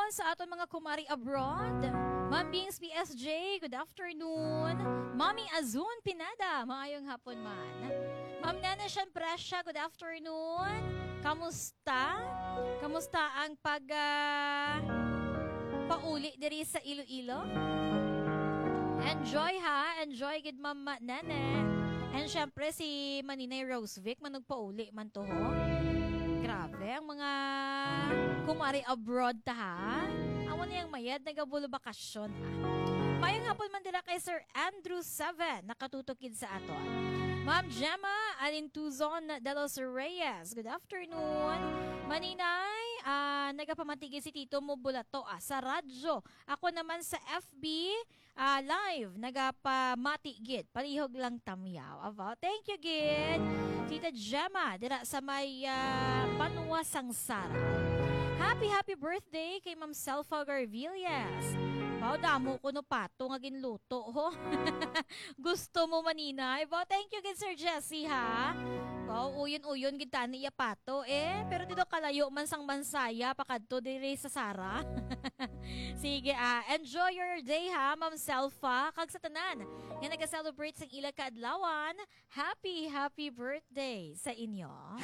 sa aton mga kumari abroad. Ma'am Bings PSJ, good afternoon. Mami Azun Pinada, maayong hapon man. Ma'am Nana Shan Presya, good afternoon. Kamusta? Kamusta ang pauli diri sa Iloilo? Enjoy ha, enjoy gid Ma'am Nana. And syempre si Maninay Rosevic manugpauli man to ho. Grabe ang mga kumari abroad ta ha. Amo niyang mayad nagabulo bakasyon ha. Mayong hapon man dila kay Sir Andrew 7 nakatutukid sa aton. Ma'am Gemma Alintuzon de los Reyes, good afternoon. Maninay, nagapamatigi si Tito mo bulato sa radyo. Ako naman sa FB live, nagapamati gid. Palihog lang tamyaw. Aba, thank you gid. Tita Gemma, dira sa may Panua Sangsara. Happy birthday kay Ma'am Selfa Garvillas. Bao, damo ko no pato nga ginluto, ho. Gusto mo maninay? Bao, thank you gid Sir Jesse, ha? Bao, uyon-uyon gid tani iya pato, pero dito kalayo man sang Mansaya, pakadto diri sa Sara. Sige, enjoy your day, ha, Ma'am Selfa. Kag sa tanan, nga nag-celebrate sang ila kaadlawan, happy birthday sa inyo.